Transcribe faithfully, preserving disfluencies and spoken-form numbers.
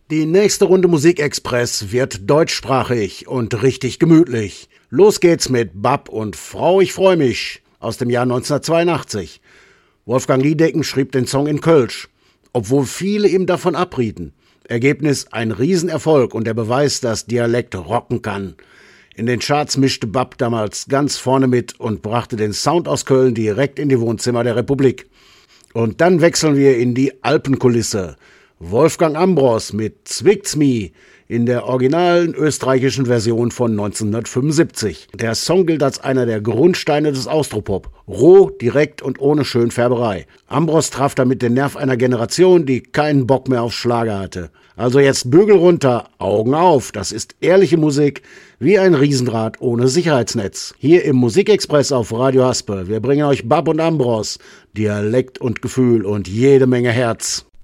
Die nächste Runde Musikexpress wird deutschsprachig und richtig gemütlich. Los geht's mit Bab und Frau, ich freu mich aus dem Jahr neunzehnhundertzweiundachtzig. Wolfgang Niedecken schrieb den Song in Kölsch, obwohl viele ihm davon abrieten. Ergebnis ein Riesenerfolg und der Beweis, dass Dialekt rocken kann. In den Charts mischte Bab damals ganz vorne mit und brachte den Sound aus Köln direkt in die Wohnzimmer der Republik. Und dann wechseln wir in die Alpenkulisse. Wolfgang Ambros mit Zwickt's mi in der originalen österreichischen Version von neunzehnhundertfünfundsiebzig. Der Song gilt als einer der Grundsteine des Austropop. Roh, direkt und ohne Schönfärberei. Ambros traf damit den Nerv einer Generation, die keinen Bock mehr auf Schlager hatte. Also jetzt Bügel runter, Augen auf, das ist ehrliche Musik, wie ein Riesenrad ohne Sicherheitsnetz. Hier im Musikexpress auf Radio Haspe. Wir bringen euch Bab und Ambros, Dialekt und Gefühl und jede Menge Herz.